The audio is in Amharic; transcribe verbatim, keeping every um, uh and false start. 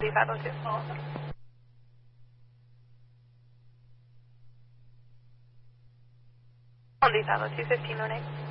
D five oh two. On D five oh two, fifteen oh eight.